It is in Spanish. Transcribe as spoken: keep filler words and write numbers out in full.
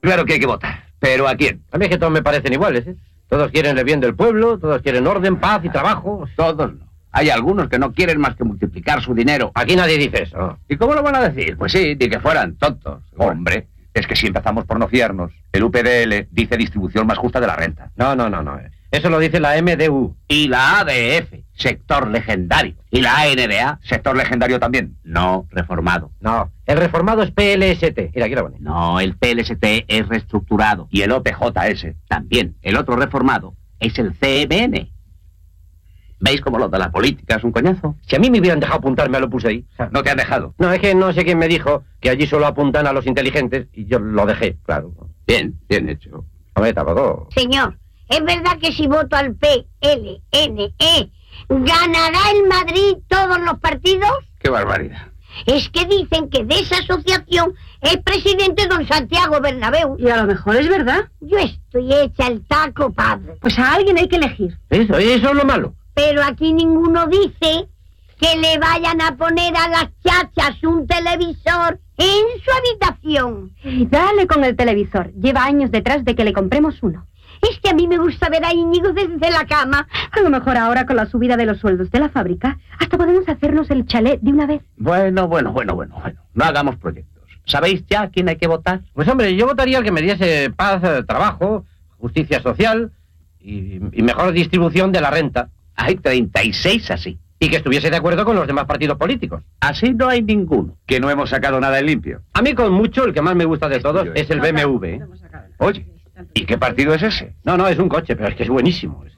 Claro que hay que votar. ¿Pero a quién? A mí es que todos me parecen iguales, ¿eh? Todos quieren el bien del pueblo, todos quieren orden, paz y trabajo. Todos no. Hay algunos que no quieren más que multiplicar su dinero. Aquí nadie dice eso. ¿Y cómo lo van a decir? Pues sí, ni que fueran tontos. Hombre, es que si empezamos por no fiarnos, el U P D L dice distribución más justa de la renta. No, no, no, no. Eso lo dice la M D U. Y la A D F, sector legendario. Y la A N D A, ¿Sector legendario también? no reformado. No, el reformado es P L S T. Mira, aquí lo pone. No, el P L S T es reestructurado. Y el O P J S. También, el otro reformado es el C M N. ¿Veis cómo lo de la política es un coñazo? Si a mí me hubieran dejado apuntarme, lo puse ahí. O sea, No te han dejado. no, es que no sé quién me dijo que allí solo apuntan a los inteligentes y yo lo dejé, claro. Bien, bien hecho. Hombre, tampoco. Señor, ¿es verdad que si voto al P L N E, ganará el Madrid todos los partidos? ¡Qué barbaridad! Es que dicen que de esa asociación es presidente don Santiago Bernabéu. Y a lo mejor es verdad. Yo estoy hecha el taco, padre. Pues a alguien hay que elegir. Eso, eso es lo malo. Pero aquí ninguno dice que le vayan a poner a las chachas un televisor en su habitación. Dale con el televisor. Lleva años detrás de que le compremos uno. Es que a mí me gusta ver a Íñigo desde la cama. A lo mejor ahora con la subida de los sueldos de la fábrica, hasta podemos hacernos el chalet de una vez. Bueno, bueno, bueno, bueno, bueno. No hagamos proyectos. ¿Sabéis ya a quién hay que votar? Pues hombre, yo votaría al que me diese paz, eh, trabajo, justicia social y, y mejor distribución de la renta. Hay treinta y seis así. Y que estuviese de acuerdo con los demás partidos políticos. Así no hay ninguno. Que no hemos sacado nada en limpio. A mí con mucho el que más me gusta de todos es el B M W. ¿eh? Oye, ¿y qué partido es ese? No, no, es un coche, pero es que es buenísimo.